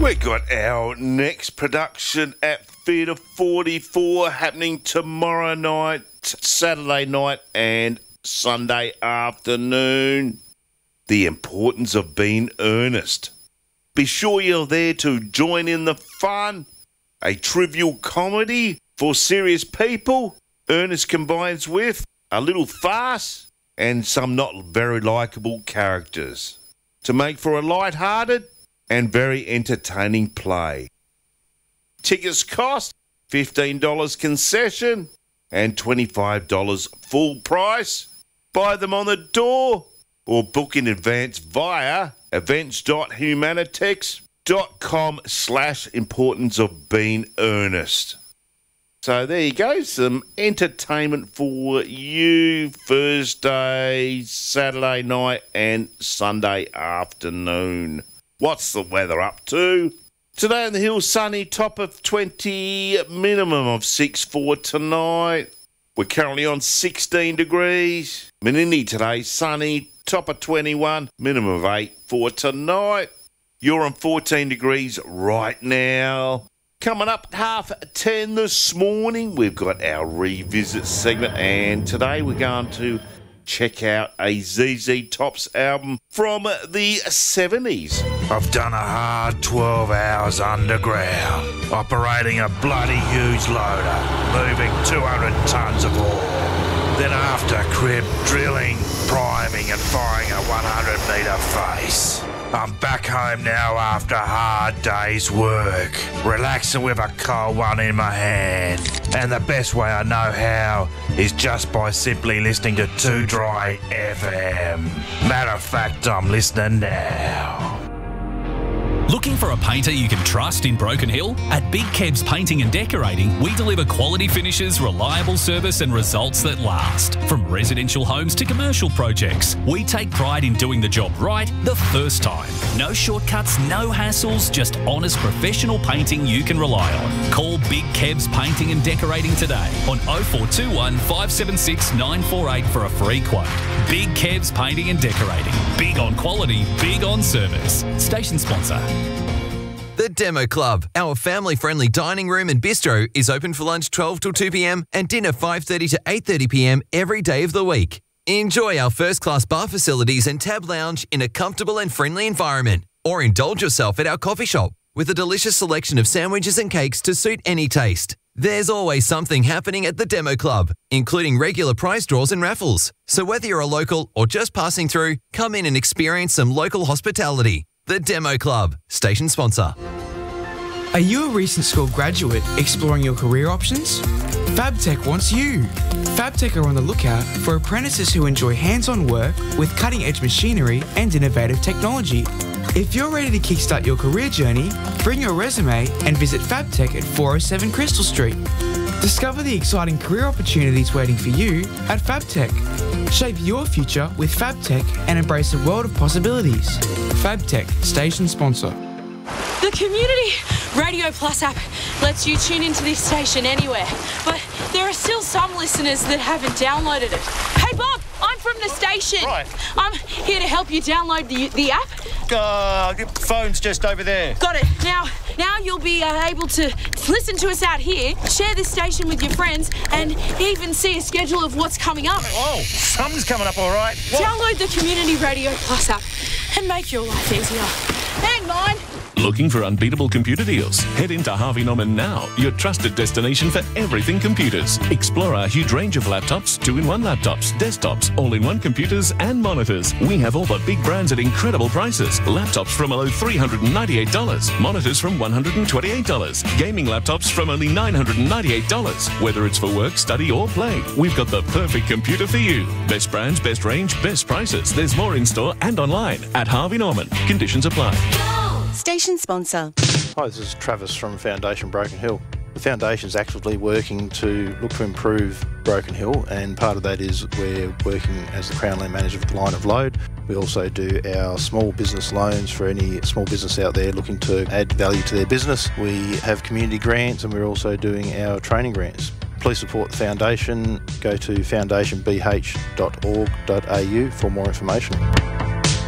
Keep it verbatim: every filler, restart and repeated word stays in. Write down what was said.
We got our next production at Theatre forty-four happening tomorrow night, Saturday night and Sunday afternoon. The importance of being earnest. Be sure you're there to join in the fun. A trivial comedy for serious people. Earnest combines with a little farce and some not very likeable characters to make for a light-hearted and very entertaining play. Tickets cost fifteen dollars concession and twenty-five dollars full price. Buy them on the door or book in advance via events.humanitex.com slash importance of being earnest. So there you go, some entertainment for you Thursday, Saturday night and Sunday afternoon. What's the weather up to? Today on the hill, sunny, top of twenty, minimum of six for tonight. We're currently on sixteen degrees. Menindee today, sunny, top of twenty-one, minimum of eight for tonight. You're on fourteen degrees right now. Coming up at half ten this morning, we've got our revisit segment, and today we're going to check out a Z Z Top's album from the seventies. I've done a hard twelve hours underground, operating a bloody huge loader, moving two hundred tonnes of ore. Then after crib drilling, priming and firing a one hundred metre face. I'm back home now after a hard day's work, relaxing with a cold one in my hand. And the best way I know how is just by simply listening to Too Dry F M. Matter of fact, I'm listening now. Looking for a painter you can trust in Broken Hill? At Big Kebs Painting and Decorating, we deliver quality finishes, reliable service and results that last. From residential homes to commercial projects, we take pride in doing the job right the first time. No shortcuts, no hassles, just honest professional painting you can rely on. Call Big Kebs Painting and Decorating today on oh four two one, five seven six, nine four eight for a free quote. Big Kebs Painting and Decorating. Big on quality, big on service. Station sponsor. The Demo Club, our family-friendly dining room and bistro, is open for lunch twelve till two p m and dinner five thirty to eight thirty p m every day of the week. Enjoy our first-class bar facilities and tab lounge in a comfortable and friendly environment, or indulge yourself at our coffee shop with a delicious selection of sandwiches and cakes to suit any taste. There's always something happening at the Demo Club, including regular prize draws and raffles. So whether you're a local or just passing through, come in and experience some local hospitality. The Demo Club, station sponsor. Are you a recent school graduate exploring your career options? FabTech wants you. FabTech are on the lookout for apprentices who enjoy hands-on work with cutting-edge machinery and innovative technology. If you're ready to kickstart your career journey, bring your resume and visit FabTech at four oh seven Crystal Street. Discover the exciting career opportunities waiting for you at FabTech. Shape your future with FabTech and embrace a world of possibilities. FabTech, station sponsor. The Community Radio Plus app lets you tune into this station anywhere, but there are still some listeners that haven't downloaded it. Hey Bob, I'm from the station. Right. I'm here to help you download the the app. Uh, the phone's just over there. Got it. Now, now you'll be uh, able to listen to us out here, share this station with your friends, and even see a schedule of what's coming up. Oh, something's coming up all right. What? Download the Community Radio Plus app and make your life easier. And mine. Looking for unbeatable computer deals? Head into Harvey Norman now, your trusted destination for everything computers. Explore our huge range of laptops, two-in-one laptops, desktops, all-in-one computers and monitors. We have all the big brands at incredible prices. Laptops from below three hundred ninety-eight dollars, monitors from one hundred twenty-eight dollars, gaming laptops from only nine hundred ninety-eight dollars. Whether it's for work, study or play, we've got the perfect computer for you. Best brands, best range, best prices. There's more in store and online at Harvey Norman. Conditions apply. Station sponsor. Hi, this is Travis from Foundation Broken Hill. The Foundation is actively working to look to improve Broken Hill, and part of that is we're working as the Crown Land Manager for the Line of Load. We also do our small business loans for any small business out there looking to add value to their business. We have community grants, and we're also doing our training grants. Please support the Foundation. Go to foundation b h dot org dot a u for more information.